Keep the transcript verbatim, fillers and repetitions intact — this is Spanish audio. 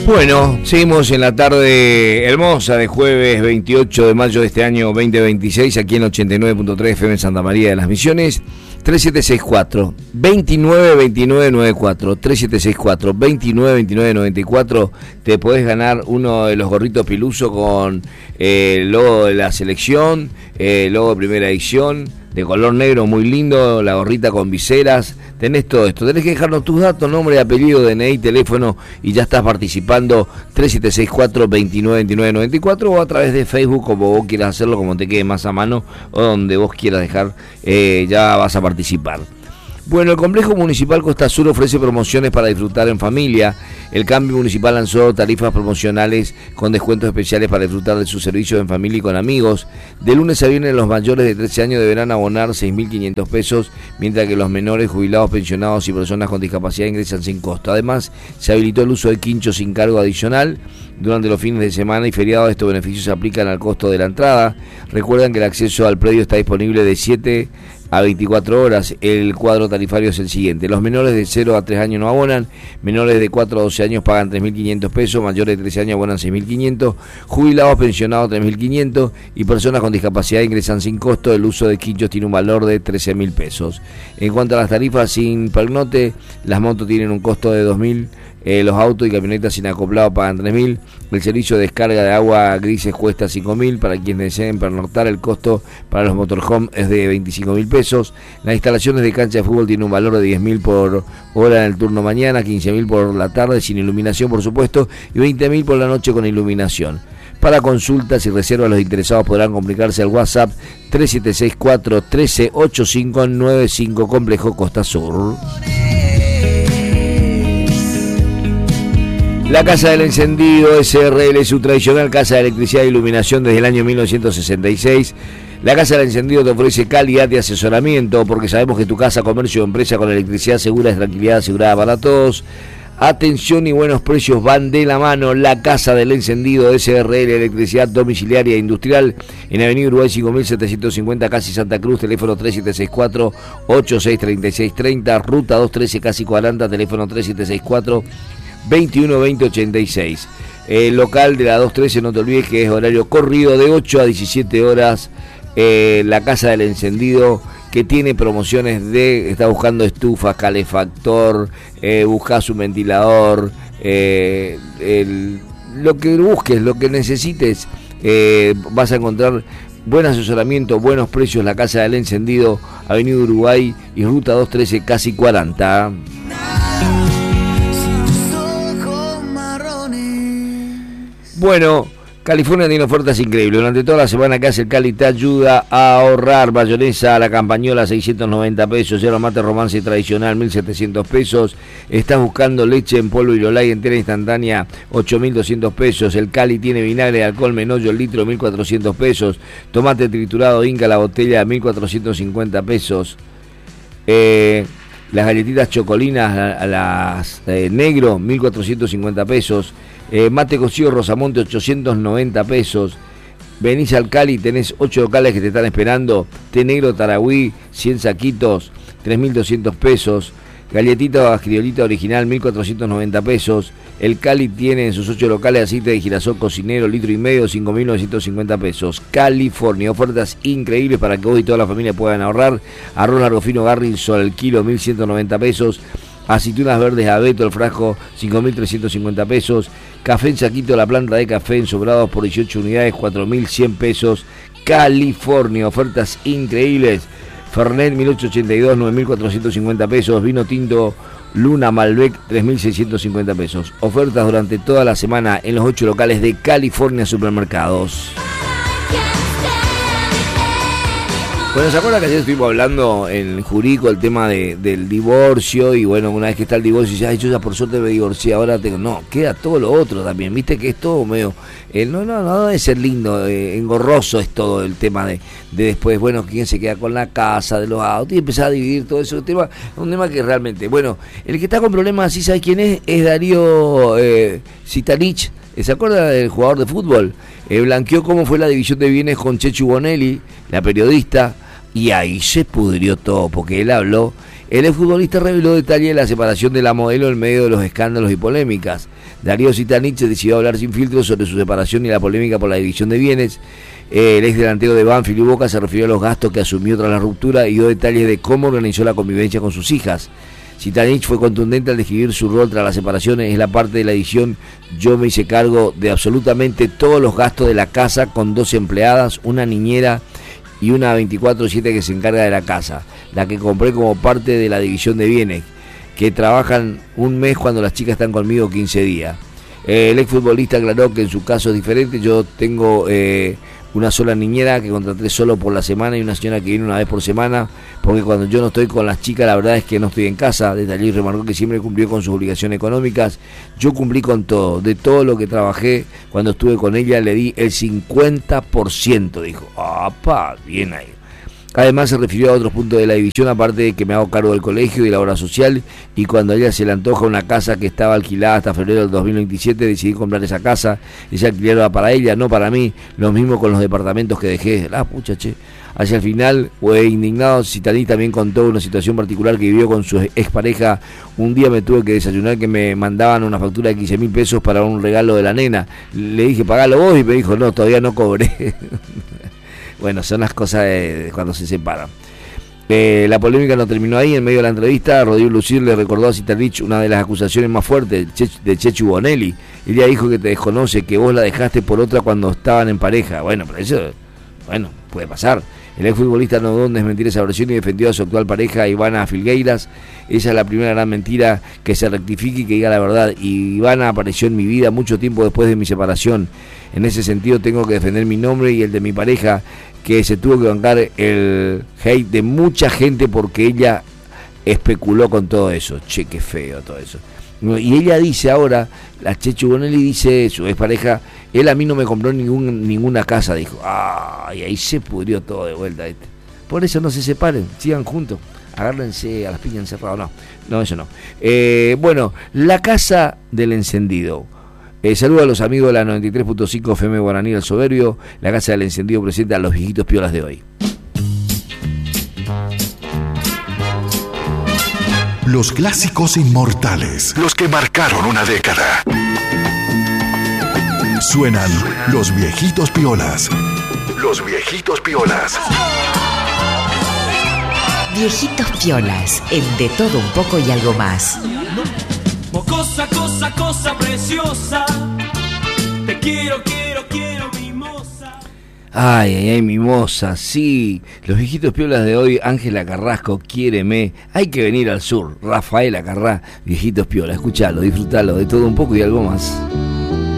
Bueno, seguimos en la tarde hermosa de jueves veintiocho de mayo de este año veinte veintiséis, aquí en ochenta y nueve punto tres F M en Santa María de las Misiones. Tres siete seis cuatro, veintinueve veintinueve noventa y cuatro, tres siete seis cuatro, veintinueve veintinueve noventa y cuatro. Te podés ganar uno de los gorritos Piluso con eh, el logo de la selección, eh, el logo de primera edición, de color negro muy lindo, la gorrita con viseras. Tenés todo esto, tenés que dejarnos tus datos, nombre, apellido, D N I, teléfono, y ya estás participando. Tres siete seis cuatro, veintinueve veintinueve noventa y cuatro, o a través de Facebook, como vos quieras hacerlo, como te quede más a mano, o donde vos quieras dejar, eh, ya vas a participar. Bueno, el Complejo Municipal Costa Sur ofrece promociones para disfrutar en familia. El Cambio Municipal lanzó tarifas promocionales con descuentos especiales para disfrutar de sus servicios en familia y con amigos. De lunes a viernes los mayores de trece años deberán abonar seis mil quinientos pesos, mientras que los menores, jubilados, pensionados y personas con discapacidad ingresan sin costo. Además, se habilitó el uso de quincho sin cargo adicional durante los fines de semana y feriados. Estos beneficios se aplican al costo de la entrada. Recuerden que el acceso al predio está disponible de siete a veinticuatro horas. El cuadro tarifario es el siguiente: los menores de cero a tres años no abonan, menores de cuatro a doce años pagan tres mil quinientos pesos, mayores de trece años abonan seis mil quinientos, jubilados, pensionados tres mil quinientos y personas con discapacidad ingresan sin costo. El uso de quinchos tiene un valor de trece mil pesos. En cuanto a las tarifas sin pernote, las motos tienen un costo de dos mil, eh, los autos y camionetas sin acoplado pagan tres mil, el servicio de descarga de agua grises cuesta cinco mil, para quienes deseen pernoctar el costo para los motorhome es de veinticinco mil pesos. Las instalaciones de cancha de fútbol tienen un valor de diez mil por hora en el turno mañana, quince mil por la tarde sin iluminación por supuesto, y veinte mil por la noche con iluminación. Para consultas y reservas, los interesados podrán comunicarse al WhatsApp tres siete seis cuatro, trece, ochenta y cinco noventa y cinco, Complejo Costa Sur. La Casa del Encendido S R L, su tradicional casa de electricidad e iluminación desde el año mil novecientos sesenta y seis. La Casa del Encendido te ofrece calidad de asesoramiento, porque sabemos que tu casa, comercio o empresa con electricidad segura es tranquilidad asegurada para todos. Atención y buenos precios van de la mano. La Casa del Encendido S R L, electricidad domiciliaria e industrial, en Avenida Uruguay cinco mil setecientos cincuenta, casi Santa Cruz, teléfono tres siete seis cuatro, ochenta y seis treinta y seis treinta, ruta doscientos trece, casi cuarenta, teléfono tres siete seis cuatro, veintiuno veinte ochenta y seis. El local de la doscientos trece, no te olvides que es horario corrido de ocho a diecisiete horas. Eh, la Casa del Encendido, que tiene promociones de, está buscando estufas, calefactor, eh, buscas un ventilador, eh, el, lo que busques, lo que necesites, eh, vas a encontrar buen asesoramiento, buenos precios. La Casa del Encendido, Avenida Uruguay y ruta doscientos trece, casi cuarenta. Bueno, California tiene ofertas increíbles. Durante toda la semana que hace el Cali te ayuda a ahorrar. Mayonesa a la campañola ciento noventa pesos, yerba mate romance tradicional mil setecientos pesos. Estás buscando leche en polvo y Lolay entera instantánea ocho mil doscientos pesos. El Cali tiene vinagre de alcohol Menollo el litro mil cuatrocientos pesos. Tomate triturado Inca la botella mil cuatrocientos cincuenta pesos. Eh, las galletitas chocolinas a, a las eh, negro mil cuatrocientos cincuenta pesos. Eh, mate cocido Rosamonte ochocientos noventa pesos. Venís al Cali, tenés ocho locales que te están esperando. Té negro Taragüí, cien saquitos, tres mil doscientos pesos. Galletita criolita original, mil cuatrocientos noventa pesos. El Cali tiene en sus ocho locales aceite de girasol cocinero, litro y medio, cinco mil novecientos cincuenta pesos. California, ofertas increíbles para que vos y toda la familia puedan ahorrar. Arroz largo fino Garrinson, el kilo, mil ciento noventa pesos. Aceitunas verdes Abeto, el frasco, cinco mil trescientos cincuenta pesos. Café en saquito, la planta de café en sobrados por dieciocho unidades, cuatro mil cien pesos. California, ofertas increíbles. Fernet mil ochocientos ochenta y dos, nueve mil cuatrocientos cincuenta pesos. Vino tinto Luna Malbec, tres mil seiscientos cincuenta pesos. Ofertas durante toda la semana en los ocho locales de California Supermercados. Bueno, ¿se acuerdan que ayer estuvimos hablando en Jurico el tema de, del divorcio? Y bueno, una vez que está el divorcio, ya, yo ya por suerte me divorcié, ahora tengo... No, queda todo lo otro también, viste que es todo medio... Eh, no, no, no debe ser lindo, eh, engorroso es todo el tema de, de después, bueno, quién se queda con la casa, de los autos, y empezar a dividir todo eso. El tema, es un tema que realmente... Bueno, el que está con problemas así, ¿sabes quién es? Es Darío eh, Zitanich. ¿Se acuerda del jugador de fútbol? Eh, blanqueó cómo fue la división de bienes con Chechu Bonelli, la periodista, y ahí se pudrió todo, porque él habló El exfutbolista reveló detalles de la separación de la modelo en medio de los escándalos y polémicas. Darío Zitanich decidió hablar sin filtros sobre su separación y la polémica por la división de bienes. El ex delantero de Banfield y Boca se refirió a los gastos que asumió tras la ruptura y dio detalles de cómo organizó la convivencia con sus hijas. Zitanich fue contundente al describir su rol tras las separaciones. Es la parte de la edición. Yo me hice cargo de absolutamente todos los gastos de la casa con dos empleadas, una niñera y una veinticuatro siete que se encarga de la casa, la que compré como parte de la división de bienes, que trabajan un mes cuando las chicas están conmigo quince días. Eh, el exfutbolista aclaró que en su caso es diferente. Yo tengo eh, una sola niñera que contraté solo por la semana y una señora que viene una vez por semana, porque cuando yo no estoy con las chicas la verdad es que no estoy en casa. Detalló y remarcó que siempre cumplió con sus obligaciones económicas. Yo cumplí con todo, de todo lo que trabajé cuando estuve con ella le di el cincuenta por ciento, dijo. ¡Apa! Bien ahí. Además se refirió a otros puntos de la división, aparte de que me hago cargo del colegio y la obra social, y cuando a ella se le antoja una casa que estaba alquilada hasta febrero del dos mil veintisiete, decidí comprar esa casa. Ese alquiler era para ella, no para mí. Lo mismo con los departamentos que dejé. La pucha, che. Hacia el final, fue indignado. Zitanich también contó una situación particular que vivió con su expareja. Un día me tuve que desayunar que me mandaban una factura de quince mil pesos para un regalo de la nena. Le dije, pagalo vos, y me dijo, no, todavía no cobré. Bueno, son las cosas de, de cuando se separan. Eh, la polémica no terminó ahí. En medio de la entrevista, Rodrigo Lucir le recordó a Zitanich una de las acusaciones más fuertes de Chechu Bonelli. Ella dijo que te desconoce, que vos la dejaste por otra cuando estaban en pareja. Bueno, pero eso, bueno, puede pasar. El exfutbolista no dudó en desmentir esa versión y defendió a su actual pareja, Ivana Filgueiras. Esa es la primera gran mentira, que se rectifique y que diga la verdad. Y Ivana apareció en mi vida mucho tiempo después de mi separación. En ese sentido tengo que defender mi nombre y el de mi pareja, que se tuvo que bancar el hate de mucha gente porque ella especuló con todo eso. Che, qué feo todo eso. Y ella dice ahora, la Chechu Bonelli dice, su expareja, él a mí no me compró ningún, ninguna casa, dijo. Ah, y ahí se pudrió todo de vuelta este. Por eso no se separen, sigan juntos, agárrense a las piñas encerrados. No, no, eso no. Eh, bueno, la casa del encendido. Eh, saludo a los amigos de la noventa y tres punto cinco F M Guaraní del Soberbio. La casa del encendido presenta a los viejitos piolas de hoy. Los clásicos inmortales, los que marcaron una década. Suenan los viejitos piolas. Los viejitos piolas. Viejitos piolas, el de todo un poco y algo más. Cosa, cosa, cosa preciosa. Te quiero, quiero, quiero, mimosa. Ay, ay, ay, mimosa, sí. Los viejitos piolas de hoy, Ángela Carrasco, Quiéreme. Hay que venir al sur, Rafaela Carrá, viejitos piolas. Escuchalo, disfrutalo, de todo un poco y algo más.